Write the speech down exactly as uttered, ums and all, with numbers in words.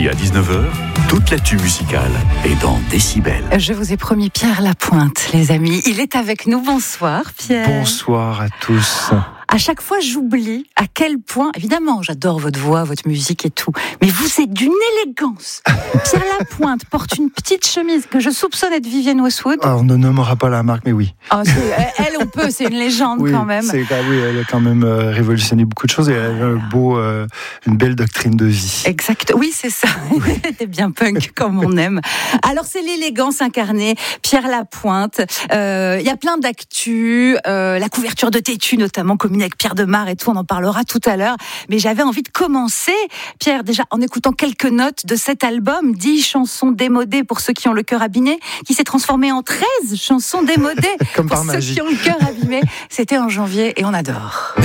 midi à dix-neuf heures, toute l'actu musicale est dans Décibel. Je vous ai promis Pierre Lapointe, les amis. Il est avec nous. Bonsoir, Pierre. Bonsoir à tous. À chaque fois, j'oublie à quel point, évidemment, j'adore votre voix, votre musique et tout, mais vous êtes d'une élégance. Pierre Lapointe porte une petite chemise que je soupçonne être Vivienne Westwood. Alors, on ne nommera pas la marque, mais oui. Oh, elle, on peut, c'est une légende oui, quand même. C'est, oui, elle a quand même euh, révolutionné beaucoup de choses et elle a un beau, euh, une belle doctrine de vie. Exact, oui, c'est ça. Oui. Elle était bien punk, comme on aime. Alors, c'est l'élégance incarnée, Pierre Lapointe. Il euh, y a plein d'actu, euh, la couverture de Tétu notamment, commune avec Pierre Demar et tout, on en parlera tout à l'heure. Mais j'avais envie de commencer, Pierre, déjà en écoutant quelques notes de cet album, dix chansons démodées pour ceux qui ont le cœur abîmé, qui s'est transformé en treize chansons démodées Comme pour par ceux magie. qui ont le cœur abîmé. C'était en janvier et on adore.